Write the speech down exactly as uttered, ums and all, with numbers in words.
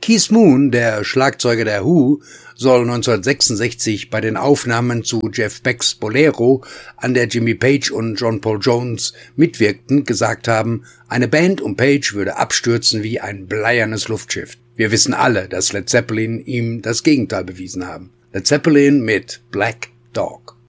Keith Moon, der Schlagzeuger der Who, soll neunzehnhundertsechsundsechzig bei den Aufnahmen zu Jeff Beck's Bolero, an der Jimmy Page und John Paul Jones mitwirkten, gesagt haben, eine Band um Page würde abstürzen wie ein bleiernes Luftschiff. Wir wissen alle, dass Led Zeppelin ihm das Gegenteil bewiesen haben. Led Zeppelin mit Black Dog.